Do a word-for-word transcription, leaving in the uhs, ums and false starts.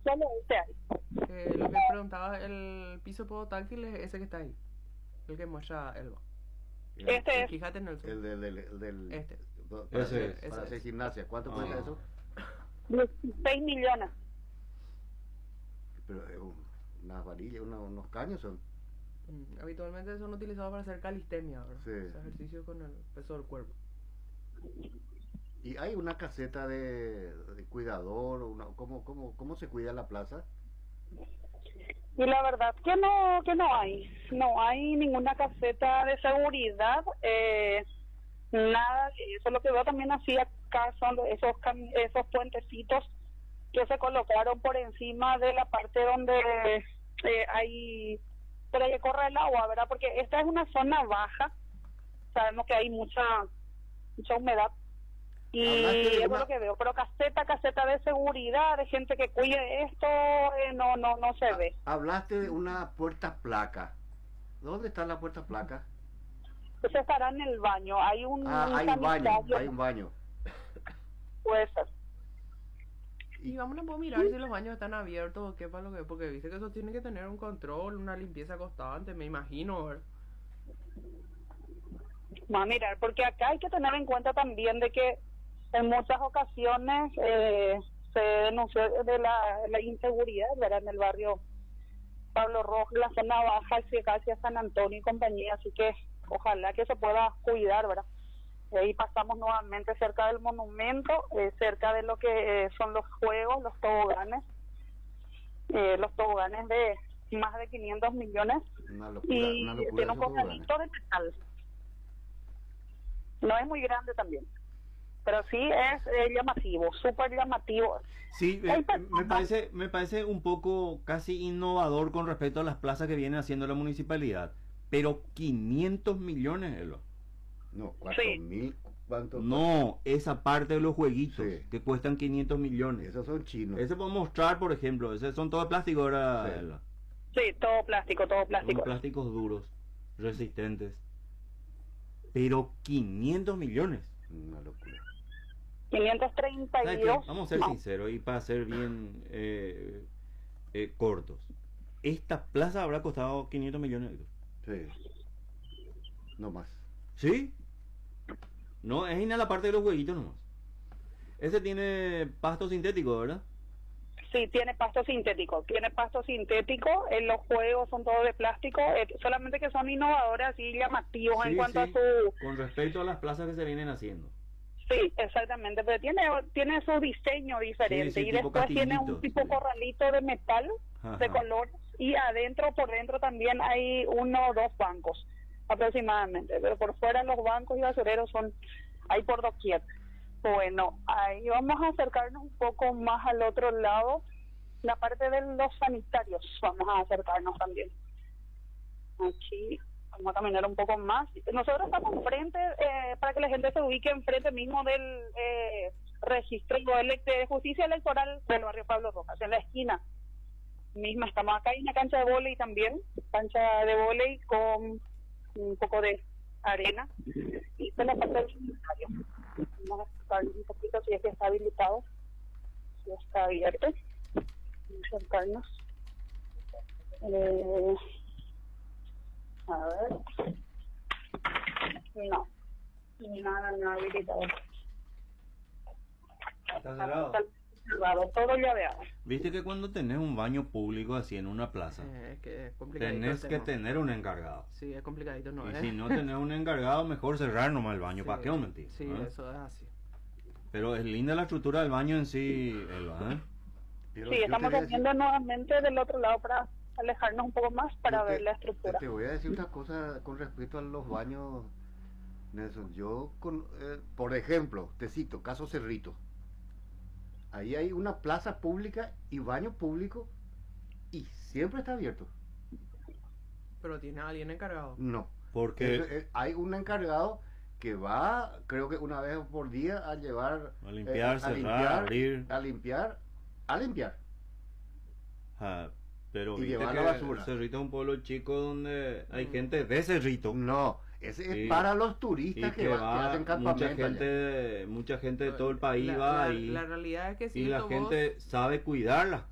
Solo ese hay. Eh, lo que preguntaba, el piso podotáctil es ese que está ahí, el que muestra Elba. El, Este el, es Fíjate en el sur. el del, del, el del- Este. para Ese hacer, es. Ese para hacer es. gimnasia. ¿Cuánto cuesta Ah. eso? dieciséis millones. Pero es un- unas varillas, una- unos caños son. Mm, Habitualmente son utilizados para hacer calistenia, ¿verdad? Sí. Ese ejercicio con el peso del cuerpo. Y hay una caseta de, de cuidador, una, ¿cómo, cómo, ¿cómo se cuida la plaza? Y la verdad que no, que no hay. No hay ninguna caseta de seguridad. Eh, nada. Eso es lo que veo también así acá son esos, cam- esos puentecitos que se colocaron por encima de la parte donde eh, hay, por ahí que corre el agua, ¿verdad? Porque esta es una zona baja. Sabemos que hay mucha, mucha humedad. Y Hablaste de eso una- es lo que veo, pero caseta, caseta de seguridad, de gente que cuide esto, eh, no, no, no se ve. Hablaste de una puerta placa. ¿Dónde está la puerta placa? Eso estará en el baño, hay un Ah, hay un baño, sanitario, hay un baño. puede ser. Y vamos a poder mirar si los baños están abiertos o qué para lo que, porque viste que eso tiene que tener un control, una limpieza constante, me imagino, ¿verdad? Vamos a mirar, porque acá hay que tener en cuenta también de que en muchas ocasiones eh, se denunció de la, la inseguridad, ¿verdad? En el barrio Pablo Rojas, la zona baja, hacia, hacia San Antonio y compañía, así que ojalá que se pueda cuidar, ¿verdad? Y ahí pasamos nuevamente cerca del monumento, eh, cerca de lo que eh, son los juegos, los toboganes, eh, los toboganes de más de quinientos millones, Una locura, y una locura tiene un esos toboganes. corralito de metal. No es muy grande también, pero sí es eh, llamativo, súper llamativo. Sí, eh, Hay me personas- parece, me parece un poco casi innovador con respecto a las plazas que viene haciendo la municipalidad. Pero quinientos millones, Elo. No, cuatro Sí. mil, ¿cuánto? No, esa parte de los jueguitos Sí. que cuestan quinientos millones. Esos son chinos. Ese puedo mostrar, por ejemplo. Ese son todo plástico ahora. Sí. Elo. Sí, todo plástico, todo Son plástico. plásticos duros, resistentes. Pero quinientos millones. Una locura. quinientos treinta ¿Sabes y qué? dos. Vamos a ser no. sinceros y para ser bien eh, eh, cortos. Esta plaza habrá costado quinientos millones. Sí. No más. ¿Sí? No, es en la parte de los jueguitos nomás. Ese tiene pasto sintético, ¿verdad? Sí, tiene pasto sintético, tiene pasto sintético, en los juegos son todos de plástico, eh, solamente que son innovadores y llamativos en Sí, cuanto sí, a su... con respecto a las plazas que se vienen haciendo. Sí, exactamente, pero tiene tiene su diseño diferente Sí, sí, y tipo después tiene un castillito, tipo sí. corralito de metal Ajá. de colores y adentro, por dentro también hay uno o dos bancos aproximadamente, pero por fuera los bancos y basureros son, hay por doquier. Bueno, ahí vamos a acercarnos un poco más al otro lado, la parte de los sanitarios, vamos a acercarnos también. Aquí vamos a caminar un poco más. Nosotros estamos enfrente, eh, para que la gente se ubique enfrente mismo del eh, registro elec- de justicia electoral del barrio Pablo Rojas, en la esquina misma. Estamos acá, hay una cancha de vóley también, cancha de vóley con un poco de arena, y esta es la parte del sanitario. Vamos a acercar un poquito si es que está habilitado, si está abierto. Vamos a acercarnos. Eh, a ver. No. Nada, nada habilitado. Está cerrado. Está cerrado, todo llaveado. Viste que cuando tenés un baño público así en una plaza, Eh, es que es complicadito. tenés el que tema. tener un encargado. Sí, es complicadito, ¿no? Y es? si no tenés un encargado, mejor cerrar nomás el baño. Sí, ¿Para qué mentir? Sí, ¿Eh? eso es así. Pero es linda la estructura del baño en sí, Elba, ¿eh? Pero Sí, yo estamos te voy a decir- haciendo nuevamente del otro lado para alejarnos un poco más para yo te- ver la estructura. Te voy a decir una cosa con respecto a los baños, Nelson. Yo, con, eh, por ejemplo, te cito, caso Cerrito. Ahí hay una plaza pública y baño público y siempre está abierto. Pero tiene alguien encargado. No. Porque Eso, eh, hay un encargado que va, creo que una vez por día, a llevar... A limpiar, a cerrar, limpiar, abrir. A limpiar, a limpiar. ah, pero Y viste llevar que la basura. Cerrito es un pueblo chico donde hay gente de Cerrito. No, ese Sí. es para los Y turistas que, que va- que va hacen campamento mucha allá. gente, mucha gente de todo el país la, va la- ahí. la realidad es que Y si la esto gente vos- sabe cuidar las